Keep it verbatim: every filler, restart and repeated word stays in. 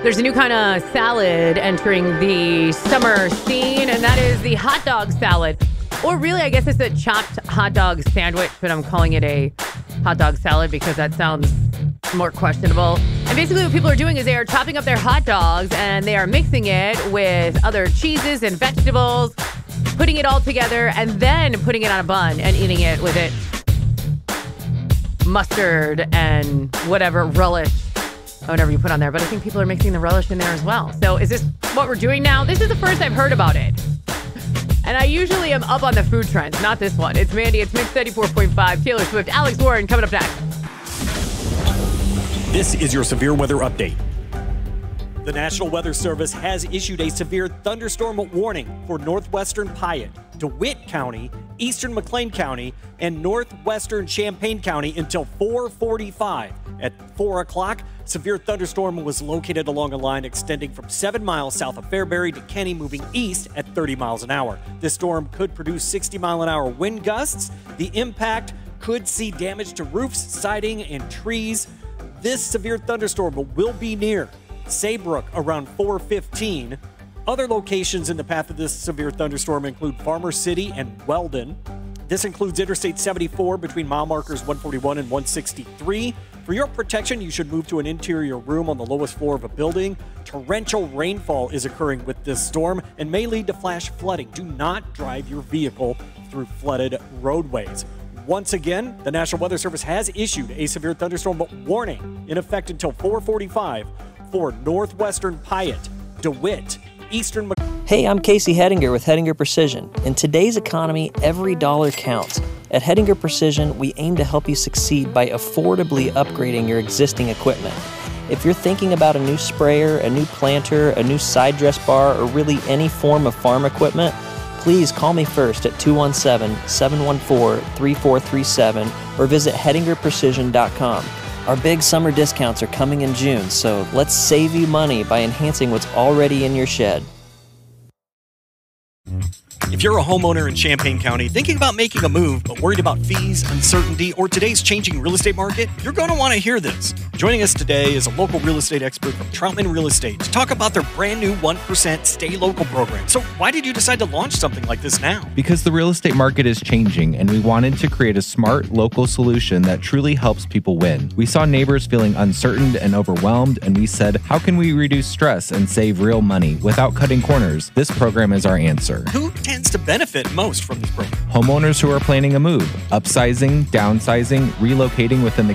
There's a new kind of salad entering the summer scene, and that is the hot dog salad. Or really, I guess it's a chopped hot dog sandwich, but I'm calling it a hot dog salad because that sounds more questionable. And basically what people are doing is they are chopping up their hot dogs and they are mixing it with other cheeses and vegetables, putting it all together, and then putting it on a bun and eating it with it mustard and whatever relish, whatever you put on there. But I think people are mixing the relish in there as well. So is this what we're doing now? This is the first I've heard about it. And I usually am up on the food trends, not this one. It's Mandy, it's Mix thirty-four point five, Taylor Swift, Alex Warren coming up next. This is your severe weather update. The National Weather Service has issued a severe thunderstorm warning for northwestern Piatt, DeWitt County, eastern McLean County, and northwestern Champaign County until four forty-five. At four o'clock, severe thunderstorm was located along a line extending from seven miles south of Fairbury to Kenny, moving east at thirty miles an hour. This storm could produce sixty mile an hour wind gusts. The impact could see damage to roofs, siding, and trees. This severe thunderstorm will be near Saybrook around four fifteen. Other locations in the path of this severe thunderstorm include Farmer City and Weldon. This includes Interstate seventy-four between mile markers one forty-one and one sixty-three. For your protection, you should move to an interior room on the lowest floor of a building. Torrential rainfall is occurring with this storm and may lead to flash flooding. Do not drive your vehicle through flooded roadways. Once again, the National Weather Service has issued a severe thunderstorm warning in effect until four forty-five for northwestern Piatt, DeWitt, eastern... Hey, I'm Casey Hedinger with Hedinger Precision. In today's economy, every dollar counts. At Hedinger Precision, we aim to help you succeed by affordably upgrading your existing equipment. If you're thinking about a new sprayer, a new planter, a new side dress bar, or really any form of farm equipment, please call me first at two one seven, seven one four, three four three seven or visit hedinger precision dot com. Our big summer discounts are coming in June, so let's save you money by enhancing what's already in your shed. If you're a homeowner in Champaign County thinking about making a move but worried about fees, uncertainty, or today's changing real estate market, you're going to want to hear this. Joining us today is a local real estate expert from Troutman Real Estate to talk about their brand new one percent Stay Local program. So why did you decide to launch something like this now? Because the real estate market is changing and we wanted to create a smart local solution that truly helps people win. We saw neighbors feeling uncertain and overwhelmed, and we said, how can we reduce stress and save real money without cutting corners? This program is our answer. Who tends to benefit most from this program? Homeowners who are planning a move, upsizing, downsizing, relocating within the